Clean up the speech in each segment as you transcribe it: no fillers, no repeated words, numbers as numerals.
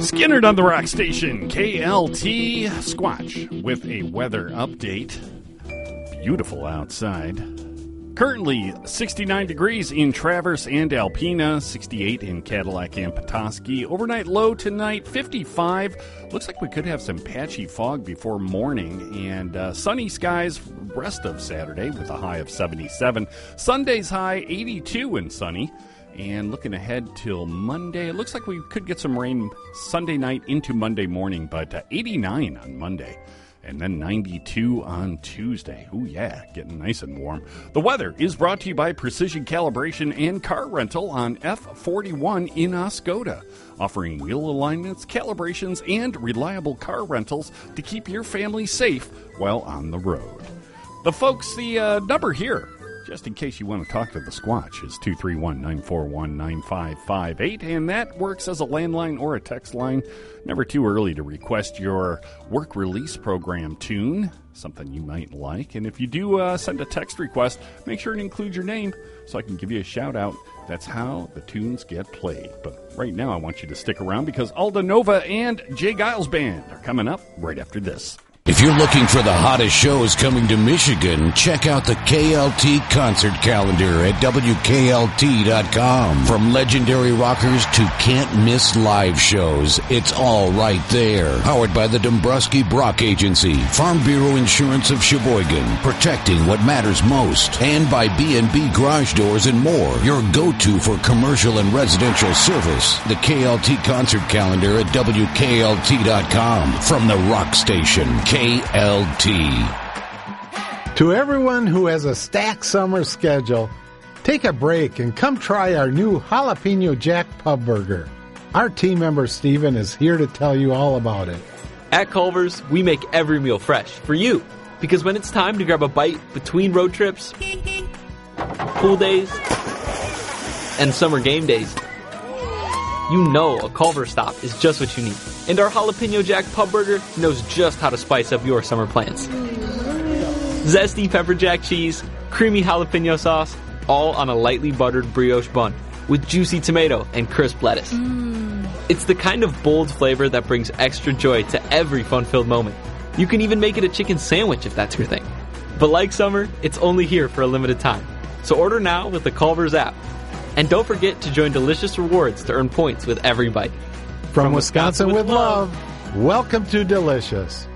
Skinner on the Rock Station, KLT Squatch with a weather update. Beautiful outside. Currently 69 degrees in Traverse and Alpena, 68 in Cadillac and Petoskey. Overnight low tonight, 55. Looks like we could have some patchy fog before morning, and sunny skies rest of Saturday with a high of 77. Sunday's high, 82 and sunny. And looking ahead till Monday, it looks like we could get some rain Sunday night into Monday morning, but 89 on Monday. And then 92 on Tuesday. Ooh, yeah, getting nice and warm. The weather is brought to you by Precision Calibration and Car Rental on F41 in Oscoda, offering wheel alignments, calibrations, and reliable car rentals to keep your family safe while on the road. The number here, just in case you want to talk to the Squatch, is 231-941-9558, and that works as a landline or a text line. Never too early to request your work release program tune, something you might like. And if you do send a text request, make sure to include your name so I can give you a shout-out. That's how the tunes get played. But right now I want you to stick around because Alda Nova and Jay Giles Band are coming up right after this. If you're looking for the hottest shows coming to Michigan, check out the KLT concert calendar at WKLT.com. From legendary rockers to can't-miss live shows, it's all right there. Powered by the Dombrowski Brock Agency, Farm Bureau Insurance of Sheboygan, protecting what matters most, and by B&B Garage Doors and more, your go-to for commercial and residential service. The KLT concert calendar at WKLT.com. From the Rock Station, KLT. To everyone who has a stacked summer schedule, take a break and come try our new Jalapeno Jack Pub Burger. Our team member Steven is here to tell you all about it. At Culver's, we make every meal fresh for you. Because when it's time to grab a bite between road trips, pool days, and summer game days, you know a Culver's stop is just what you need. And our Jalapeno Jack Pub Burger knows just how to spice up your summer plans. Zesty pepper jack cheese, creamy jalapeno sauce, all on a lightly buttered brioche bun with juicy tomato and crisp lettuce. It's the kind of bold flavor that brings extra joy to every fun-filled moment. You can even make it a chicken sandwich if that's your thing. But like summer, it's only here for a limited time. So order now with the Culver's app. And don't forget to join Delicious Rewards to earn points with every bite. From Wisconsin with love, welcome to Delicious.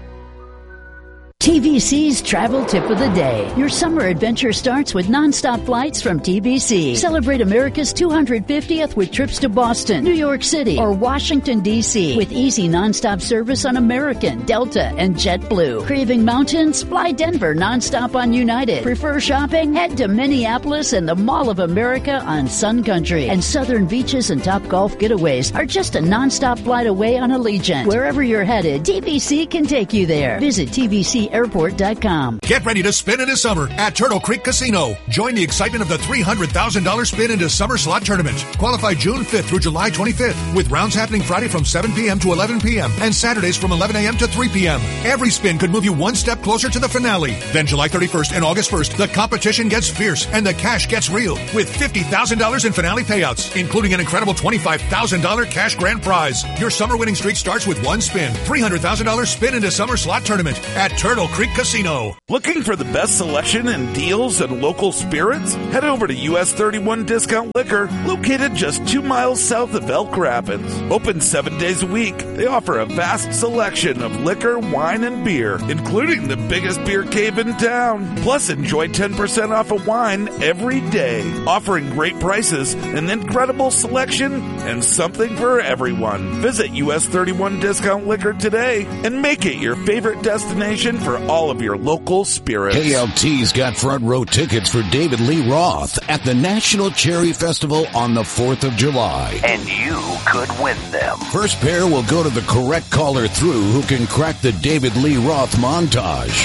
TVC's Travel Tip of the Day. Your summer adventure starts with nonstop flights from TVC. Celebrate America's 250th with trips to Boston, New York City, or Washington, D.C. with easy nonstop service on American, Delta, and JetBlue. Craving mountains? Fly Denver nonstop on United. Prefer shopping? Head to Minneapolis and the Mall of America on Sun Country. And southern beaches and top golf getaways are just a nonstop flight away on Allegiant. Wherever you're headed, TVC can take you there. Visit TVCAirport.com. Get ready to spin into summer at Turtle Creek Casino. Join the excitement of the $300,000 Spin into Summer Slot Tournament. Qualify June 5th through July 25th, with rounds happening Friday from 7 p.m. to 11 p.m. and Saturdays from 11 a.m. to 3 p.m. Every spin could move you one step closer to the finale. Then July 31st and August 1st, the competition gets fierce and the cash gets real with $50,000 in finale payouts, including an incredible $25,000 cash grand prize. Your summer winning streak starts with one spin. $300,000 Spin into Summer Slot Tournament at Turtle Creek Casino. Looking for the best selection and deals and local spirits? Head over to US 31 Discount Liquor, located just 2 miles south of Elk Rapids. Open 7 days a week, they offer a vast selection of liquor, wine, and beer, including the biggest beer cave in town. Plus, enjoy 10% off of wine every day, offering great prices, an incredible selection, and something for everyone. Visit US 31 Discount Liquor today and make it your favorite destination for all of your local spirits. KLT's got front row tickets for David Lee Roth at the National Cherry Festival on the 4th of July. And you could win them. First pair will go to the correct caller through who can crack the David Lee Roth montage.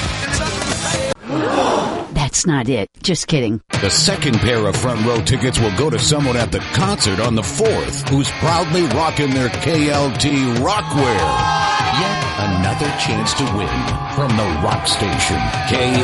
That's not it. Just kidding. The second pair of front row tickets will go to someone at the concert on the 4th who's proudly rocking their KLT rockwear. Yet another chance to win from the Rock Station.